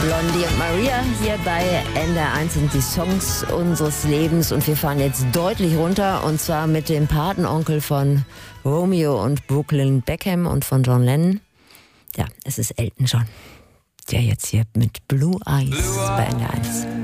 Blondie und Maria hier bei NDR1 sind die Songs unseres Lebens und wir fahren jetzt deutlich runter und zwar mit dem Patenonkel von Romeo und Brooklyn Beckham und von John Lennon. Ja, es ist Elton John, der jetzt hier mit Blue Eyes bei NDR1.